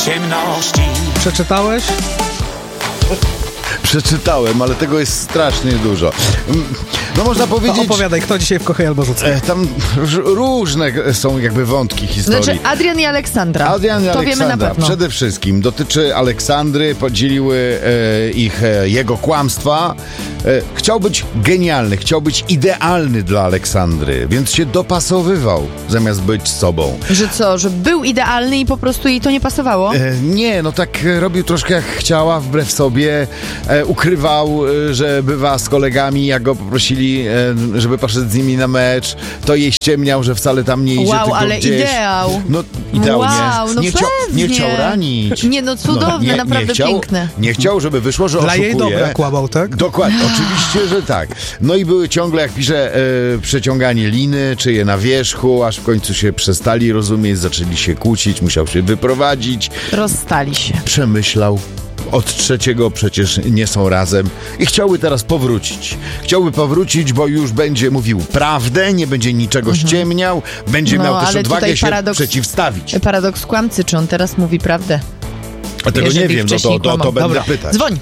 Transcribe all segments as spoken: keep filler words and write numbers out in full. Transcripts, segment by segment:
ciemności. Przeczytałeś? Przeczytałem, ale tego jest strasznie dużo. No można powiedzieć... To opowiadaj, kto dzisiaj w Kochaj albo Rzucaj? E, tam różne są jakby wątki historii. Znaczy Adrian i Aleksandra. Adrian i to Aleksandra wiemy na pewno. przede wszystkim dotyczy Aleksandry, podzieliły e, ich e, jego kłamstwa. E, chciał być genialny, chciał być idealny dla Aleksandry, więc się dopasowywał zamiast być sobą. Że co, że był idealny i po prostu jej to nie pasowało? E, nie, no tak robił troszkę jak chciała, wbrew sobie. E, ukrywał, e, że bywa z kolegami, jak go poprosili, e, żeby poszedł z nimi na mecz, to jej ściemniał, że wcale tam nie idzie, wow, tylko ale gdzieś. ideał. No ideał, wow, nie. No nie, chciał, nie chciał ranić. Nie, no cudowne, no, nie, naprawdę nie chciał, piękne. Nie chciał, żeby wyszło, że Dla oszukuje. jej dobra kłamał, tak? Dokładnie, oczywiście, że tak. No i były ciągle, jak pisze, e, przeciąganie liny, czy je na wierzchu, aż w końcu się przestali rozumieć, zaczęli się kłócić, musiał się wyprowadzić. Rozstali się. Przemyślał. Od trzeciego przecież nie są razem i chciałby teraz powrócić. Chciałby powrócić, bo już będzie mówił prawdę, nie będzie niczego mhm. ściemniał, będzie no, miał też ale odwagę się paradoks, przeciwstawić. Paradoks kłamcy, czy on teraz mówi prawdę? A tego nie wiem, no to, to, to będę Dobra. pytać. Dzwoń.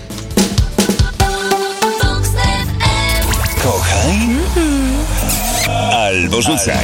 Kochaj albo rzucaj.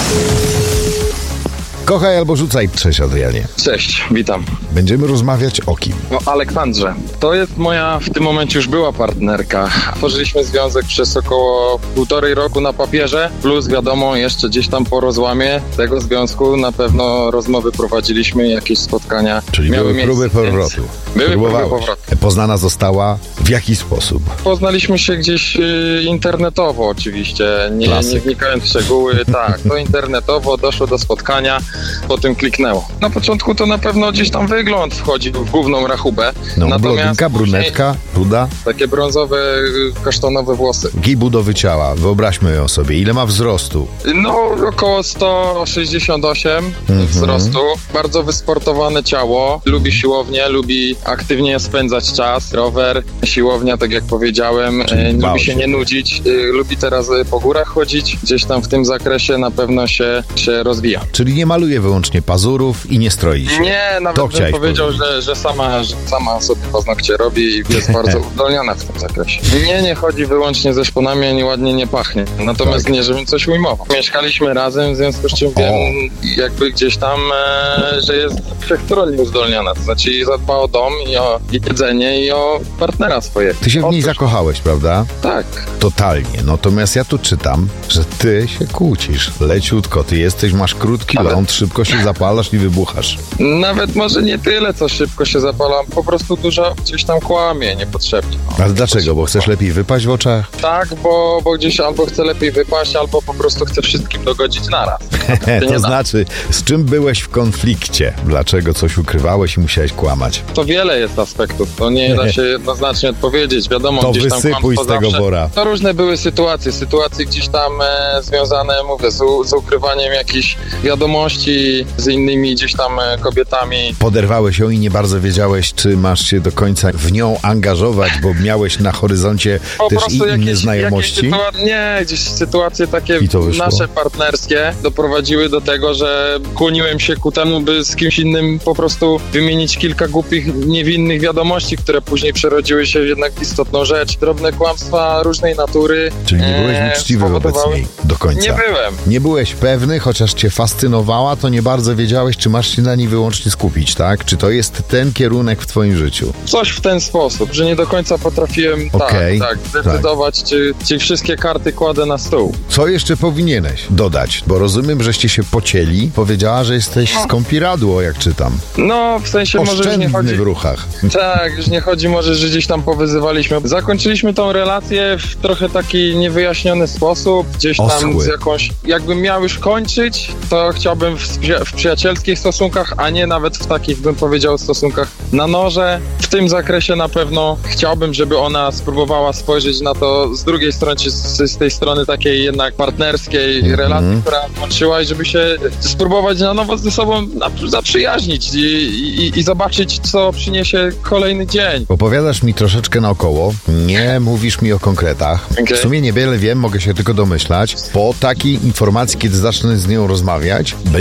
Kochaj albo rzucaj. Cześć, Adrianie. Cześć, witam. Będziemy rozmawiać o kim? O Aleksandrze. To jest moja w tym momencie już była partnerka. Tworzyliśmy związek przez około półtorej roku na papierze, plus wiadomo jeszcze gdzieś tam po rozłamie tego związku na pewno rozmowy prowadziliśmy, jakieś spotkania Czyli miały były próby miejsce, powrotu. Były Próbowałeś. próby powrotu. Poznana została w jaki sposób? Poznaliśmy się gdzieś y, internetowo oczywiście, nie, Klasyk. nie wnikając w szczegóły. Tak, to internetowo doszło do spotkania, potem kliknęło. Na początku to na pewno gdzieś tam wygląd wchodzi w główną rachubę. No, Natomiast blondynka, brunetka, ruda. takie brązowe, kasztanowe włosy. Jakiej budowy ciała? Wyobraźmy ją sobie. Ile ma wzrostu? No, około sto sześćdziesiąt osiem Mhm. wzrostu. Bardzo wysportowane ciało. Lubi siłownię, lubi aktywnie spędzać czas. Rower, siłownia, tak jak powiedziałem. Czyli E, dba o lubi się siebie. nie nudzić. E, lubi teraz e, po górach chodzić. Gdzieś tam w tym zakresie na pewno się, się rozwija. Czyli nie maluje wyłącznie pazurów i nie stroi się. Nie, nawet To bym chciałeś powiedział, powiedzieć. że, że, sama, że sama sobie paznokcie robi i jest bardzo uzdolniona w tym zakresie. Nie, nie chodzi wyłącznie ze szponami, ani ładnie nie pachnie. Natomiast Tak. nie, żebym coś ujmował. Mieszkaliśmy razem, w związku z czym wiem jakby gdzieś tam, e, że jest wszechstronnie uzdolniona. To znaczy i zadba o dom, i o jedzenie, i o partnera swojego. Ty się w niej Otóż- zakochałeś, prawda? Tak. Totalnie. Natomiast ja tu czytam, że ty się kłócisz. Leciutko. Ty jesteś, masz krótki Ale- ląd, szybko się zapalasz i wybuchasz. Nawet może nie tyle, co szybko się zapalam, po prostu dużo gdzieś tam kłamie niepotrzebnie. No. Ale dlaczego? Bo chcesz lepiej wypaść w oczach? Tak, bo, bo gdzieś albo chcę lepiej wypaść, albo po prostu chcę wszystkim dogodzić naraz. nie To da. znaczy, z czym byłeś w konflikcie? Dlaczego coś ukrywałeś i musiałeś kłamać? To wiele jest aspektów, to nie da się jednoznacznie odpowiedzieć, wiadomo, To gdzieś tam wysypuj kłamstwo z tego zawsze. wora. To różne były sytuacje, sytuacje gdzieś tam e, związane, mówię, z, u- z ukrywaniem jakichś wiadomości z innymi gdzieś tam e, kobietami. Poderwałeś ją i nie bardzo wiedziałeś, czy masz się do końca w nią angażować, bo miałeś na horyzoncie Po też i prostu inne jakieś, znajomości? jakieś sytua- nie, gdzieś sytuacje takie I to wyszło. nasze partnerskie doprowadziły do tego, że kłoniłem się ku temu, by z kimś innym po prostu wymienić kilka głupich, niewinnych wiadomości, które później przerodziły się jednak w istotną rzecz. Drobne kłamstwa różnej natury. Czyli nie byłeś e, uczciwy wobec spowodowały- niej do końca. Nie byłem. Nie byłeś pewny, chociaż cię fascynowała, to nie bardzo wiedziałeś, czy masz się na niej wyłącznie skupić, tak? Czy to jest ten kierunek w twoim życiu? Coś w ten sposób, że nie do końca potrafiłem Okej, tak, tak, zdecydować, Czy, czy wszystkie karty kładę na stół. Co jeszcze powinieneś dodać? Bo rozumiem, żeście się pocieli. Powiedziała, że jesteś skąpiradło, jak czytam. No, w sensie może już nie Oszczędny chodzi... w ruchach. Tak, już nie chodzi może, że gdzieś tam powyzywaliśmy. Zakończyliśmy tą relację w trochę taki niewyjaśniony sposób, gdzieś tam Oschły. z jakąś... Jakbym miał już kończyć, to chciałbym w, sprzy- w przyjacielskich stosunkach, a nie nawet w takich, bym powiedział, stosunkach na noże. W tym zakresie na pewno chciałbym, żeby ona spróbowała spojrzeć na to z drugiej strony, czy z, z tej strony takiej jednak partnerskiej Mhm. relacji, która łączyła i żeby się spróbować na nowo ze sobą na- zaprzyjaźnić i, i, i zobaczyć, co przyniesie kolejny dzień. Opowiadasz mi troszeczkę naokoło, nie mówisz mi o konkretach. Okej. W sumie niewiele wiem, mogę się tylko domyślać. Po takiej informacji, kiedy zacznę z nią rozmawiać, będzie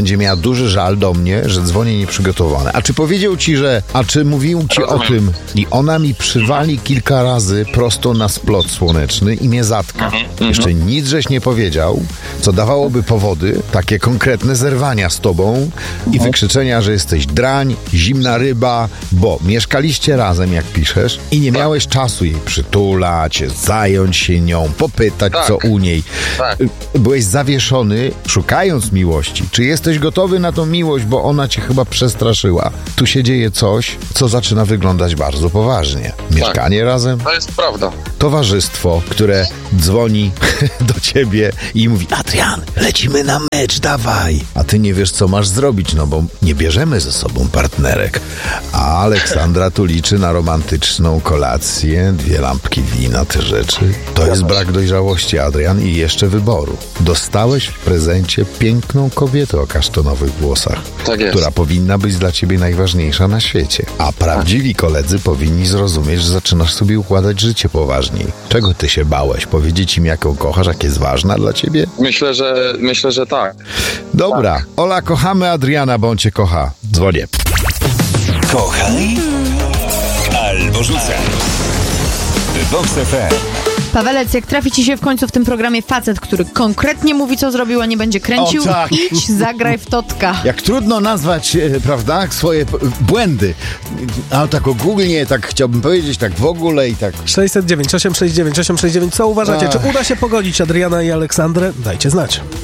będzie miała duży żal do mnie, że dzwonię nieprzygotowany. A czy powiedział ci, że... A czy mówił ci o tym i ona mi przywali kilka razy prosto na splot słoneczny i mnie zatka. Jeszcze nic żeś nie powiedział, co dawałoby powody, takie konkretne zerwania z tobą i wykrzyczenia, że jesteś drań, zimna ryba, bo mieszkaliście razem, jak piszesz, i nie miałeś czasu jej przytulać, zająć się nią, popytać, Tak. co u niej. Tak. Byłeś zawieszony, szukając miłości. Czy jesteś gotowy na tą miłość, bo ona cię chyba przestraszyła? Tu się dzieje coś, co zaczyna wyglądać bardzo poważnie. Mieszkanie razem, To jest prawda. towarzystwo, które dzwoni do ciebie i mówi: Adrian, lecimy na mecz, dawaj. A ty nie wiesz, co masz zrobić, no bo nie bierzemy ze sobą partnerek. A Aleksandra tu liczy na romantyczną kolację, dwie lampki wina, te rzeczy. To jest brak dojrzałości, Adrian, i jeszcze wyboru. Dostałeś w prezencie piękną kobietę o kasztanowych włosach, Tak jest. która powinna być dla ciebie najważniejsza na świecie. A prawdziwi koledzy powinni zrozumieć, że zaczynasz sobie układać życie poważniej. Czego ty się bałeś? Powiedzieć im, jaką kochasz, jak jest ważna dla ciebie? Myślę, że myślę, że tak. Dobra. Ola, kochamy Adriana, bo on cię kocha. Dzwonię. Kochaj albo rzucaj. Vox F M. Pawelec, jak trafi ci się w końcu w tym programie facet, który konkretnie mówi, co zrobił, a nie będzie kręcił, O, tak. idź, zagraj w totka. Jak trudno nazwać, e, prawda, swoje p- błędy. Ale tak ogólnie, tak chciałbym powiedzieć, tak w ogóle i tak... sześćset dziewięć, osiemset sześćdziesiąt dziewięć, osiemset sześćdziesiąt dziewięć. Co uważacie? Ach. Czy uda się pogodzić Adriana i Aleksandrę? Dajcie znać.